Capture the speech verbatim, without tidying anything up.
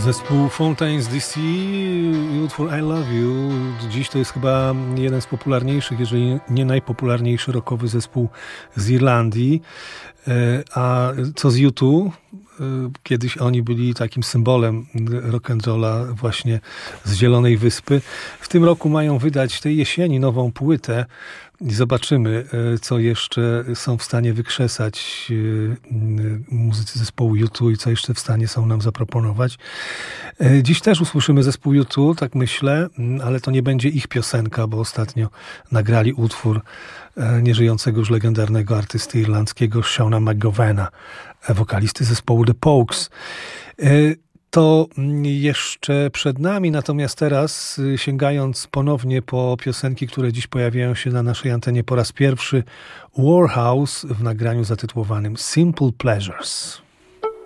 Zespół Fontaines D C i utwór I Love You. Dziś to jest chyba jeden z popularniejszych, jeżeli nie najpopularniejszy rockowy zespół z Irlandii. A co z U dwa? Kiedyś oni byli takim symbolem rock'n'rolla właśnie z Zielonej Wyspy. W tym roku mają wydać tej jesieni nową płytę i zobaczymy, co jeszcze są w stanie wykrzesać muzycy zespołu U dwa i co jeszcze w stanie są nam zaproponować. Dziś też usłyszymy zespół U dwa, tak myślę, ale to nie będzie ich piosenka, bo ostatnio nagrali utwór nieżyjącego już legendarnego artysty irlandzkiego Seana McGovena, wokalisty zespołu The Pogues. To jeszcze przed nami, natomiast teraz, sięgając ponownie po piosenki, które dziś pojawiają się na naszej antenie po raz pierwszy, Warhouse w nagraniu zatytułowanym Simple Pleasures.